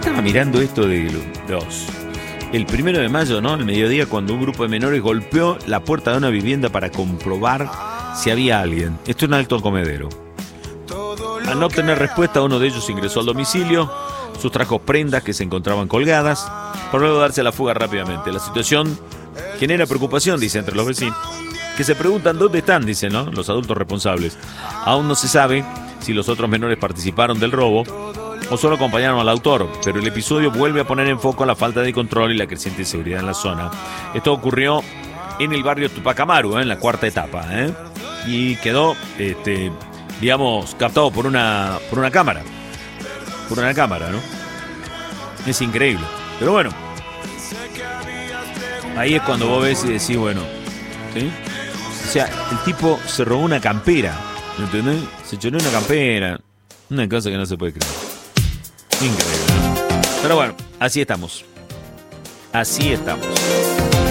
estaba mirando esto de los... El 1 de mayo, ¿no? Al mediodía, cuando un grupo de menores golpeó la puerta de una vivienda para comprobar si había alguien. Esto es un alto comedero. Al no obtener respuesta, uno de ellos ingresó al domicilio, sustrajo prendas que se encontraban colgadas, para luego darse a la fuga rápidamente. La situación genera preocupación, dice, entre los vecinos, que se preguntan dónde están, dicen, ¿no? Los adultos responsables. Aún no se sabe si los otros menores participaron del robo o solo acompañaron al autor, pero el episodio vuelve a poner en foco la falta de control y la creciente inseguridad en la zona. Esto ocurrió en el barrio Tupac Amaru, en la cuarta etapa, y quedó, digamos, captado por una cámara. Por una cámara, ¿no? Es increíble. Pero bueno, ahí es cuando vos ves y decís, bueno, ¿sí? O sea, el tipo se robó una campera, ¿entendés? Se choró una campera. Una cosa que no se puede creer. Increíble, ¿no? Pero bueno, así estamos. Así estamos.